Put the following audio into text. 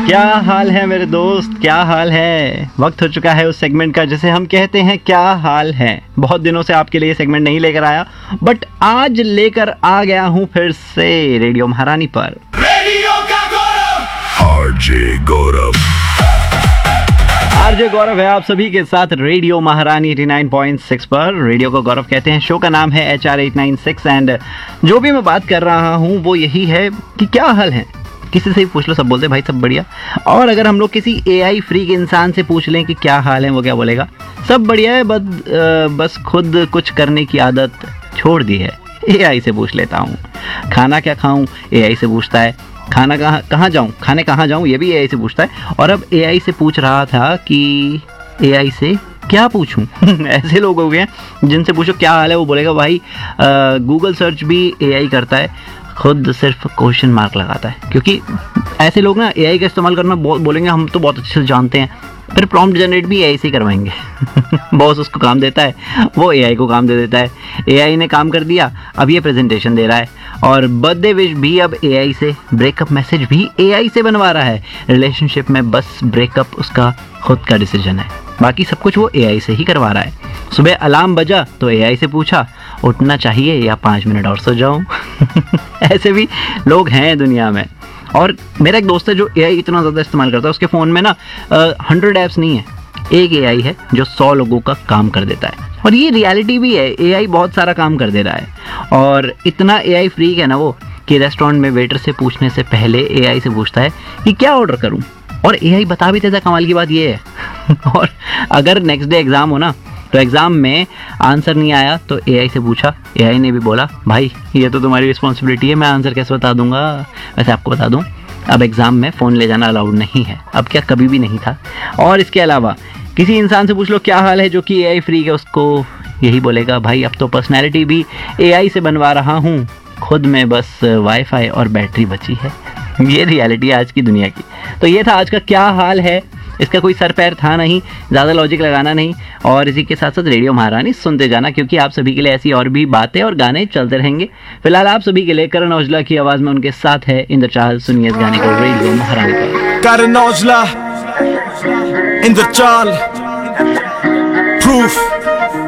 क्या हाल है मेरे दोस्त, क्या हाल है। वक्त हो चुका है उस सेगमेंट का जिसे हम कहते हैं क्या हाल है। बहुत दिनों से आपके लिए सेगमेंट नहीं लेकर आया, बट आज लेकर आ गया हूँ फिर से रेडियो महारानी पर। रेडियो का गौरव आरजे गौरव है आप सभी के साथ रेडियो महारानी 89.6 पर। रेडियो को गौरव कहते हैं, शो का नाम है HR 896 एंड जो भी मैं बात कर रहा हूँ वो यही है कि क्या हाल है। किसी से भी पूछ लो, सब बोलते भाई सब बढ़िया। और अगर हम लोग किसी AI फ्रीक इंसान से पूछ लें कि क्या हाल है, वो क्या बोलेगा? सब बढ़िया है, बस खुद कुछ करने की आदत छोड़ दी है। AI से पूछ लेता हूँ। खाना क्या खाऊं, AI से पूछता है। खाना कहाँ जाऊँ, खाने कहाँ जाऊँ, ये भी AI से पूछता है। और अब AI से पूछ रहा था कि AI से क्या पूछूं। ऐसे लोग हो गए हैं जिनसे पूछो क्या हाल है, वो बोलेगा भाई गूगल सर्च भी AI करता है, खुद सिर्फ क्वेश्चन मार्क लगाता है। क्योंकि ऐसे लोग ना AI का इस्तेमाल करना बोलेंगे हम तो बहुत अच्छे से जानते हैं, फिर प्रॉम्प्ट जनरेट भी AI से करवाएंगे। बॉस उसको काम देता है, वो AI को काम दे देता है। AI ने काम कर दिया, अब ये प्रेजेंटेशन दे रहा है। और बर्थडे विश भी अब AI से, ब्रेकअप मैसेज भी AI से बनवा रहा है। रिलेशनशिप में बस ब्रेकअप उसका खुद का डिसीजन है, बाकी सब कुछ वो AI से ही करवा रहा है। सुबह अलार्म बजा तो AI से पूछा उठना चाहिए या 5 मिनट और सो जाऊं। ऐसे भी लोग हैं दुनिया में। और मेरा एक दोस्त है जो AI इतना ज़्यादा इस्तेमाल करता है, उसके फ़ोन में ना 100 ऐप्स नहीं है, एक AI है जो 100 लोगों का काम कर देता है। और ये रियलिटी भी है, AI बहुत सारा काम कर दे रहा है। और इतना AI फ्रीक है ना वो कि रेस्टोरेंट में वेटर से पूछने से पहले AI से पूछता है कि क्या ऑर्डर करूं, और AI बता भी देता है। कमाल की बात ये है। और अगर नेक्स्ट डे एग्ज़ाम हो ना, तो एग्ज़ाम में आंसर नहीं आया तो AI से पूछा, AI ने भी बोला भाई ये तो तुम्हारी रिस्पॉन्सिबिलिटी है, मैं आंसर कैसे बता दूंगा। वैसे आपको बता दूं, अब एग्ज़ाम में फ़ोन ले जाना अलाउड नहीं है, अब क्या कभी भी नहीं था। और इसके अलावा किसी इंसान से पूछ लो क्या हाल है जो कि AI फ्रीक है, उसको यही बोलेगा भाई अब तो पर्सनैलिटी भी AI से बनवा रहा हूँ, खुद में बस वाईफाई और बैटरी बची है। ये रियलिटी है आज की दुनिया की। तो ये था आज का क्या हाल है। इसका कोई सर पैर था नहीं, ज़्यादा लॉजिक लगाना नहीं। और इसी के साथ साथ रेडियो महारानी सुनते जाना, क्योंकि आप सभी के लिए ऐसी और भी बातें और गाने चलते रहेंगे। फिलहाल आप सभी के लिए करण औजला की आवाज़ में उनके साथ है इंद्रचाल। सुनिए इस गाने को रेडियो महारानी पर। करण औजला, इंद्रचाल, प्रूफ